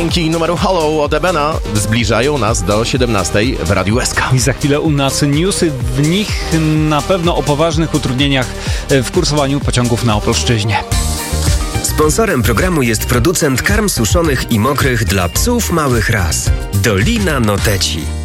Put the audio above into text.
dźwięki numeru Hollow od Ebena zbliżają nas do 17 w Radiu SK. I za chwilę u nas newsy, w nich na pewno o poważnych utrudnieniach w kursowaniu pociągów na Opolszczyźnie. Sponsorem programu jest producent karm suszonych i mokrych dla psów małych ras. Dolina Noteci.